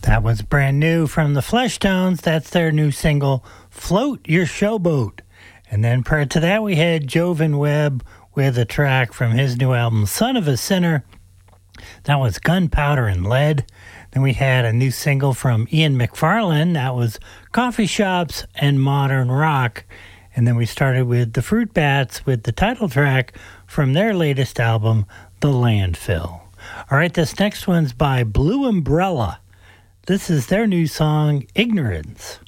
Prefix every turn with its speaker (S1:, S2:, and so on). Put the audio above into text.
S1: That was brand new from the Fleshtones. That's their new single, Float Your Showboat. And then prior to that, we had Jovan Webb with a track from his new album, Son of a Sinner. That was Gunpowder and Lead. Then we had a new single from Ian McFarlane. That was Coffee Shops and Modern Rock. And then we started with the Fruit Bats with the title track from their latest album, The Landfill. All right, this next one's by Blue Umbrella. This is their new song, Ignorance.